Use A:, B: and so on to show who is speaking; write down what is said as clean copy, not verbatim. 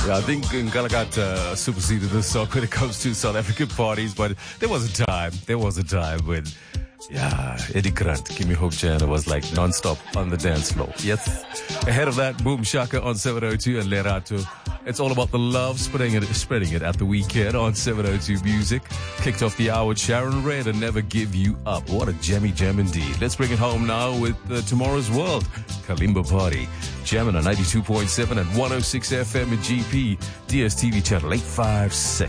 A: Yeah, I think Ngalakata superseded this song when it comes to South African parties, but there was a time when, Eddie Grant, Gimme Hope Jana was like non-stop on the dance floor. Yes. Ahead of that, Boom Shaka on 702 and Lerato. It's all about the love, spreading it at the weekend on 702 Music. Kicked off the hour with Sharon Red and Never Give You Up. What a jammy jam indeed. Let's bring it home now with Tomorrow's World, Kalimba Party. Jamming on 92.7 and 106 FM in GP, DSTV channel 856.